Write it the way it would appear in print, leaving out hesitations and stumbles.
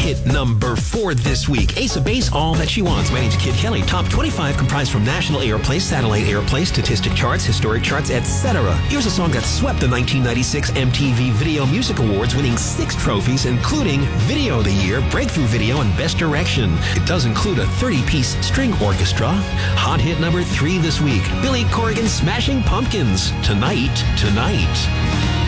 hit number 4 this week. Ace of Base, All That She Wants. My name's Kid Kelly. Top 25 comprised from national airplay, satellite airplay, statistic charts, historic charts, etc. Here's a song that swept the 1996 MTV Video Music Awards, winning 6 trophies, including Video of the Year, Breakthrough Video, and Best Direction. It does include a 30-piece string orchestra. Hot hit number 3 this week. Billy Corgan, Smashing Pumpkins. Tonight, Tonight.